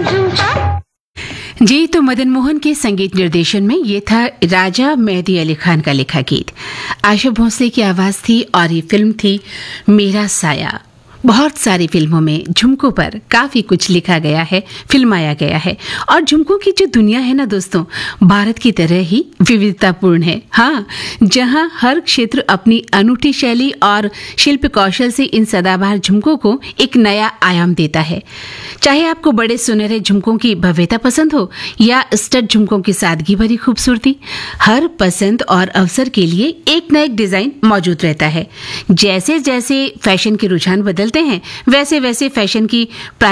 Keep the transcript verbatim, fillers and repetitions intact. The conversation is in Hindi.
जी, तो मदन मोहन के संगीत निर्देशन में ये था राजा मेहदी अली खान का लिखा गीत। आशा भोसले की आवाज थी और ये फिल्म थी मेरा साया। बहुत सारी फिल्मों में झुमकों पर काफी कुछ लिखा गया है, फिल्माया गया है। और झुमकों की जो दुनिया है ना दोस्तों, भारत की तरह ही विविधतापूर्ण है। हाँ, जहाँ हर क्षेत्र अपनी अनूठी शैली और शिल्प कौशल से इन सदाबहार झुमकों को एक नया आयाम देता है। चाहे आपको बड़े सुनहरे झुमकों की भव्यता पसंद हो या स्टड झुमकों की सादगी भरी खूबसूरती, हर पसंद और अवसर के लिए एक न एक डिजाइन मौजूद रहता है। जैसे जैसे फैशन के रुझान बदल हैं, वैसे वैसे फैशन की